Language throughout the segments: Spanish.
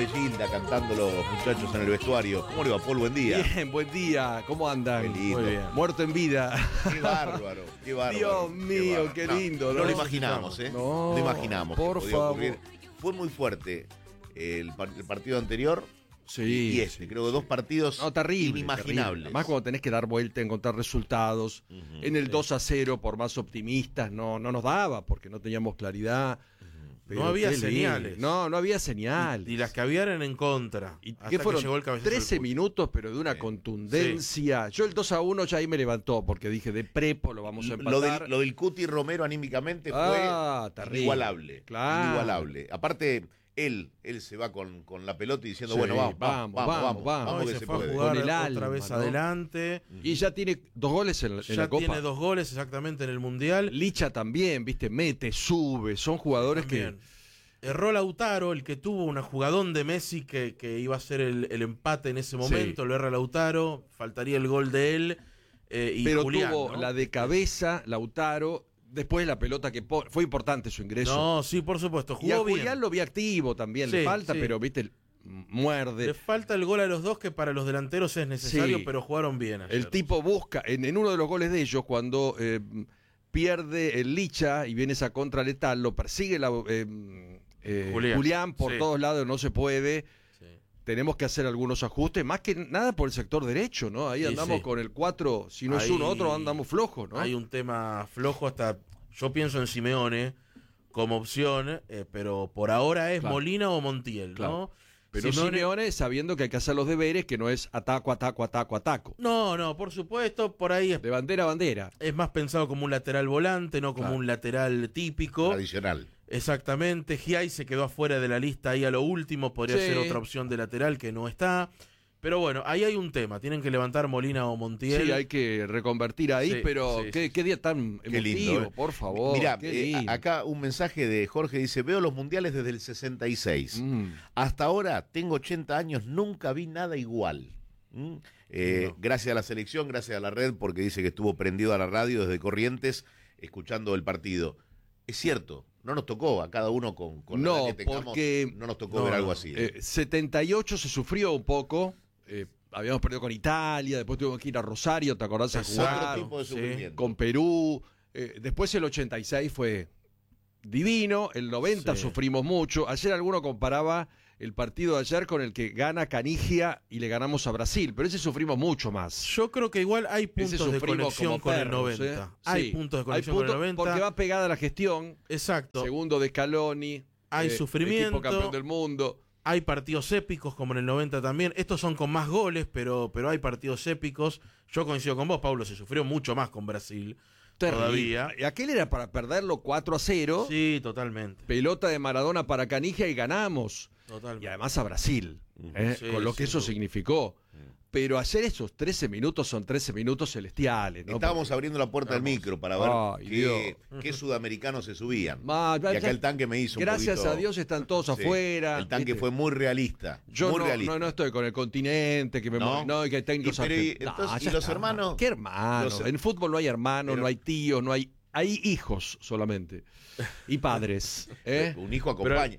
de Gilda cantando los muchachos en el vestuario. ¿Cómo le va, Paul? Buen día. Bien, buen día. ¿Cómo andan? Qué lindo. Muy bien. Muerto en vida. Qué bárbaro, qué bárbaro. Dios mío, qué lindo. No lo imaginamos, ¿eh? No, lo imaginamos. por que podía favor. ocurrir. Fue muy fuerte el partido anterior. Sí. Y este, creo que dos partidos terrible, inimaginables. terrible. Además, cuando tenés que dar vuelta, encontrar resultados. En el 2-0, por más optimistas, no nos daba porque no teníamos claridad. Pero no había qué señales. lindo. No había señales. Y las que había eran en contra. ¿Y hasta qué fueron? que llegó el cabezazo 13 del Cuti. minutos, pero de una contundencia. Yo el 2-1 ya ahí me levantó, porque dije, de prepo lo vamos a empatar. Lo del Cuti Romero anímicamente Ah, fue terrible. inigualable. Claro. Inigualable. Aparte, él se va con la pelota y diciendo, Sí, bueno, vamos No, y que se se fue a puede. jugar Con el otra alma, vez ¿no? adelante. Y ya tiene 2 goles en Ya la Copa. tiene 2 goles exactamente en el Mundial. Licha también, viste, mete, sube. Son jugadores También. Erró Lautaro, el que tuvo una jugadón de Messi que iba a ser el empate en ese momento. Lo erra Lautaro. Faltaría el gol de él. Y pero Julián, tuvo ¿no? la de cabeza, Lautaro. Después la pelota que fue importante su ingreso. No, sí, por supuesto. Y a Jugó bien. Julián lo vi activo también, le Sí, falta, sí. pero viste, muerde. Le falta el gol a los dos, que para los delanteros es necesario, Sí. pero jugaron bien ayer. El tipo busca, en uno de los goles de ellos, cuando pierde el Licha y viene esa contra letal, lo persigue Julián por sí. todos lados, no se puede. Sí. Tenemos que hacer algunos ajustes, más que nada por el sector derecho, ¿no? Ahí Sí, andamos sí. con el 4, si no es Ahí uno otro, andamos flojos, ¿no? Hay un tema flojo hasta... Yo pienso en Simeone como opción, pero por ahora es Claro. Molina o Montiel, Claro. ¿no? Pero Simeone sabiendo que hay que hacer los deberes, que no es ataco, ataco, ataco, ataco. No, por supuesto, por ahí De bandera a bandera. es más pensado como un lateral volante, no como Claro. un lateral típico. Tradicional. Exactamente, Giai se quedó afuera de la lista ahí a lo último, podría Sí. ser otra opción de lateral que no está. Pero bueno, ahí hay un tema, tienen que levantar Molina o Montiel. Sí, hay que reconvertir ahí, Sí, pero sí, qué día tan Qué emotivo, lindo, por favor. Mirá, qué lindo. acá un mensaje de Jorge dice, veo los mundiales desde el 66. Hasta ahora tengo 80 años, nunca vi nada igual. Gracias a la selección, gracias a la red, porque dice que estuvo prendido a la radio desde Corrientes escuchando el partido. Es cierto, no nos tocó a cada uno con la edad que tengamos, porque no nos tocó ver algo así. 78 se sufrió un poco. Habíamos perdido con Italia, después tuvimos que ir a Rosario, ¿te acordás? A Exacto. jugar Otro tipo de sí. sufrimiento. con Perú. Después el 86 fue divino, el 90 Sí. sufrimos mucho. Ayer alguno comparaba el partido de ayer con el que gana Canigia y le ganamos a Brasil, pero ese sufrimos mucho más. Yo creo que igual hay puntos de sufrimos conexión como con el perros, 90. ¿eh? Hay Sí. puntos de Hay conexión con el puntos 90. porque va pegada a la gestión. Exacto. Segundo de Scaloni. Hay sufrimiento. Equipo campeón del mundo. Hay partidos épicos como en el 90 también. Estos son con más goles, pero hay partidos épicos. Yo coincido con vos, Pablo, se sufrió mucho más con Brasil. Todavía. Y aquel era para perderlo 4-0. Sí, totalmente. Pelota de Maradona para Canigia y ganamos. Totalmente. Y además a Brasil, Sí, con lo que sin eso duda. significó. Pero ayer esos 13 minutos son 13 minutos celestiales, ¿no? Estábamos Porque- abriendo la puerta del micro para ver Ay, qué sudamericanos se subían. Ma, y acá el tanque me hizo un Gracias poquito- a Dios están todos Sí, afuera. El tanque ¿viste? fue muy realista. Yo muy no, realista. no estoy con el continente, que me ¿No? no, y que hay técnicos pero, argentinos. entonces, ya ¿y los está. hermanos? ¿Qué hermanos? Los- En fútbol no hay hermanos, Pero- no hay tíos, no hay hijos solamente. Y padres. ¿eh? Un hijo acompaña,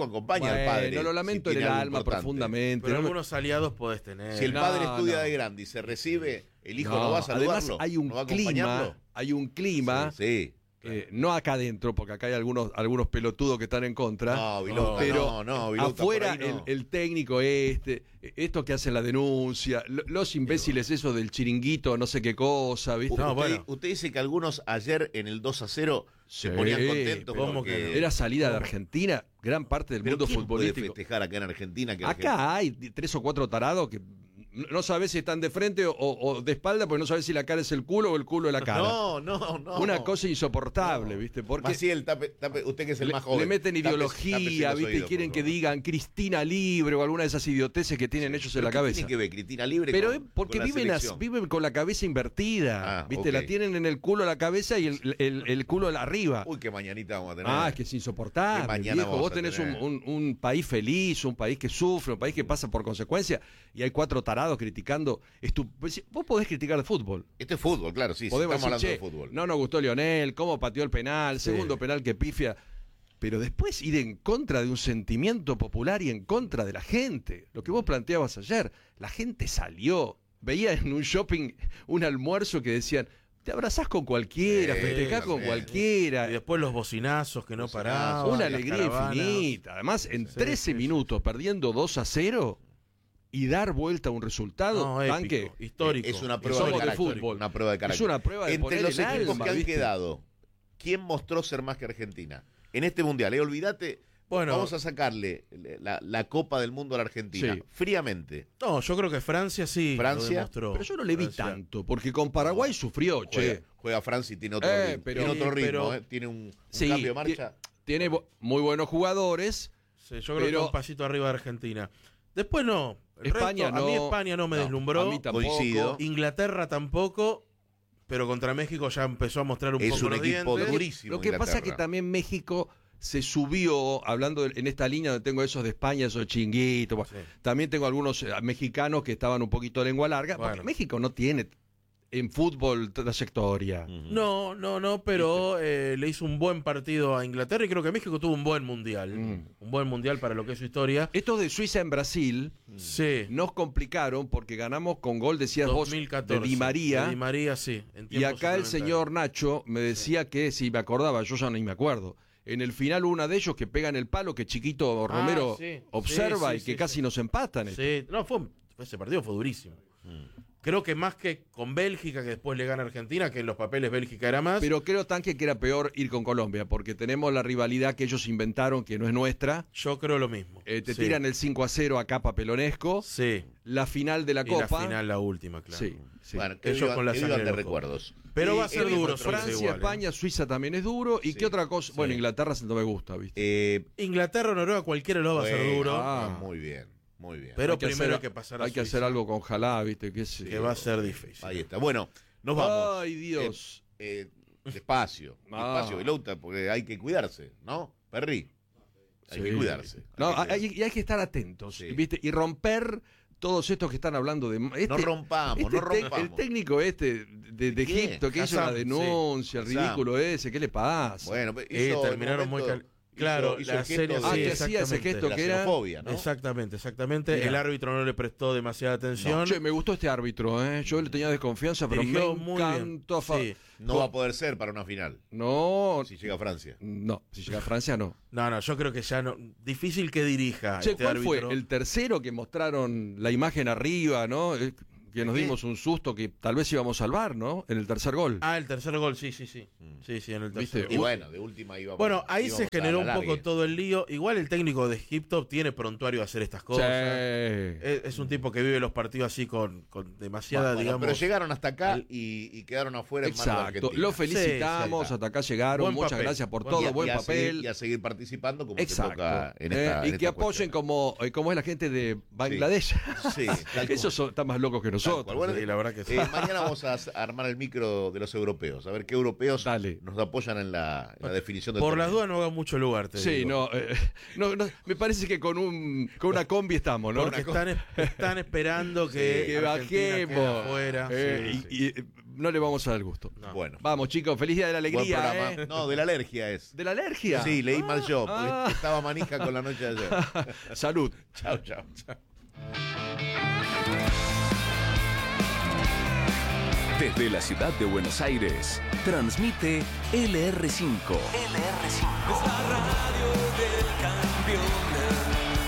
al Bueno, padre. lo lamento si en el tiene algo alma importante. profundamente. Pero No me- algunos aliados podés tener. Si el No, padre estudia no. de grande y se recibe, el hijo no va a saludarlo. Además hay un no va a acompañarlo. clima, Sí. no acá adentro, porque acá hay algunos pelotudos que están en contra. No, Vilota, pero no, Vilota, afuera por ahí no. el técnico esto que hace la denuncia, los imbéciles esos del chiringuito, no sé qué cosa, ¿viste? No, usted, bueno. usted dice que algunos ayer en el 2-0 se Sí, ponían contentos ¿cómo porque... que no? Era salida de Argentina, gran parte del ¿Pero mundo quién puede futbolístico. festejar acá en Argentina? Que Acá hay 3 o 4 tarados que no sabes si están de frente o de espalda, porque no sabes si la cara es el culo o el culo es la cara. No. Una cosa insoportable, ¿viste? Porque Maciel, tape, usted que es el más joven. le meten tápese ideología, los ¿viste? Y oídos, quieren por que favor. digan Cristina Libre o alguna de esas idioteces que tienen ellos en la ¿Pero qué cabeza. tiene que ver Cristina Libre Pero con- es porque con la selección? viven con la cabeza invertida, Ah, ¿viste? ok. La tienen en el culo la cabeza y el culo arriba. Uy, qué mañanita vamos a tener. Ah, es que es insoportable. Que mañana Viejo, vamos vos a tenés tener. un país feliz, un país que sufre, un país que pasa por consecuencia, y hay 4 tarados criticando. Vos podés criticar de fútbol. Este es fútbol, claro, sí, Podemos estamos hablando decir, de fútbol. no nos gustó Lionel, cómo pateó el penal, segundo penal que pifia. pero después ir en contra de un sentimiento popular y en contra de la gente. Lo que vos planteabas ayer, la gente salió, veía en un shopping un almuerzo que decían, te abrazás con cualquiera, festejás con cualquiera. Y después los bocinazos que no paraban. Una alegría infinita. Además, en 13 minutos, perdiendo 2-0 y dar vuelta a un resultado, épico, histórico. Es una prueba de carácter. Fútbol. Una prueba de carácter. Es una prueba de Entre poner los el equipos alma, que han ¿viste? quedado, ¿quién mostró ser más que Argentina? En este Mundial, olvídate, vamos a sacarle la Copa del Mundo a la Argentina, fríamente. No, yo creo que Francia sí lo demostró. Pero yo no le vi tanto, porque con Paraguay sufrió, Juega Francia y tiene otro ritmo, tiene un cambio de marcha. Tiene muy buenos jugadores. Sí, yo creo que un pasito arriba de Argentina. Después no. España a mí España no me deslumbró. A mí tampoco. Coincido. Inglaterra tampoco. Pero contra México ya empezó a mostrar un poco los dientes. Es un equipo durísimo. Lo que pasa es que también México se subió, hablando en esta línea donde tengo esos de España, esos chinguitos. Sí. También tengo algunos mexicanos que estaban un poquito de lengua larga. Bueno. Porque México no tiene en fútbol trayectoria. No, pero le hizo un buen partido a Inglaterra y creo que México tuvo un buen mundial. Un buen mundial para lo que es su historia. Estos de Suiza en Brasil nos complicaron porque ganamos con gol, decías 2014, vos, de Di María. De Di María, sí. Y acá el señor Nacho me decía que, si me acordaba, yo ya ni me acuerdo, en el final una de ellos que pega en el palo, que Chiquito Romero observa y que casi nos empatan. Sí, no, ese partido fue durísimo. Creo que más que con Bélgica, que después le gana Argentina, que en los papeles Bélgica era más. Pero creo, Tanque, que era peor ir con Colombia, porque tenemos la rivalidad que ellos inventaron, que no es nuestra. Yo creo lo mismo. Te tiran el 5-0 acá papelonesco. Sí. La final de la Copa. La final, la última, claro. Sí. Bueno, ellos con la sangre de recuerdos. Pero va a ser duro. Francia, España, Suiza también es duro. ¿Y qué otra cosa? Bueno, Inglaterra no me gusta, ¿viste? Inglaterra, Noruega, cualquiera lo va a ser duro. Muy bien. Muy bien. Pero primero hay que pasar a Hay que hacer algo con Jalá, ¿viste? Que va a ser difícil. Ahí está. Bueno, nos vamos. Ay, Dios. Despacio. Despacio, Velouta, porque hay que cuidarse, ¿no? Perry. Hay que cuidarse. Hay que estar atentos, ¿viste? Y romper todos estos que están hablando de... no rompamos. El técnico de Egipto que hizo la denuncia, el ridículo ese, ¿qué le pasa? Bueno, terminaron muy... Claro, hizo la serie que hacía ese gesto que era xenofobia, ¿no? Exactamente. El árbitro no le prestó demasiada atención. Me gustó este árbitro, yo le tenía desconfianza, pero me encantó. No va a poder ser para una final. No. Si llega a Francia. No, si llega a Francia no. No, yo creo que ya no. Difícil que dirija. ¿Cuál fue? El tercero que mostraron la imagen arriba, ¿no? Que nos dimos un susto que tal vez íbamos a salvar, ¿no? En el tercer gol. El tercer gol, sí. Sí, en el tercer gol. Y bueno, de última íbamos. Bueno, ahí se generó un poco todo el lío. Igual el técnico de Egipto tiene prontuario a hacer estas cosas. Es un tipo que vive los partidos así con demasiada, digamos. Pero llegaron hasta acá y quedaron afuera en manos de Argentina. Lo felicitamos, hasta acá llegaron. Muchas gracias por todo, buen papel. Y a seguir participando como se toca en esta y que apoyen como es la gente de Bangladesh. Sí. Esos están más locos que nosotros. Bueno, la verdad que sí. Mañana vamos a armar el micro de los europeos, a ver qué europeos nos apoyan en la definición del Por las dudas no haga mucho lugar, te digo. No, me parece que con una combi estamos, ¿no? Porque están esperando que bajemos afuera. Y no le vamos a dar gusto. No. Bueno. Vamos, chicos, feliz día de la alegría. No, de la alergia es. ¿De la alergia? Sí, leí mal yo, porque estaba manija con la noche de ayer. Salud. Chao. Desde la ciudad de Buenos Aires, transmite LR5. Es la radio del campeón.